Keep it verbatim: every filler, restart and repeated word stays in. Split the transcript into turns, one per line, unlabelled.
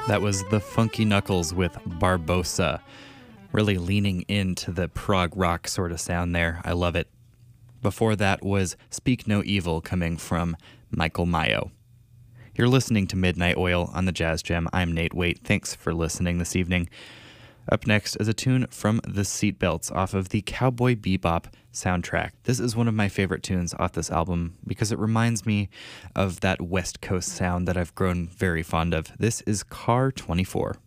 That was the Funky Knuckles with Barbosa, really leaning into the prog rock sort of sound there. I love it. Before that was Speak No Evil coming from Michael Mayo. You're listening to Midnight Oil on the Jazz Gem. I'm Nate Waite. Thanks for listening this evening. Up next is a tune from the Seatbelts off of the Cowboy Bebop soundtrack. This is one of my favorite tunes off this album because it reminds me of that West Coast sound that I've grown very fond of. This is Car twenty-four.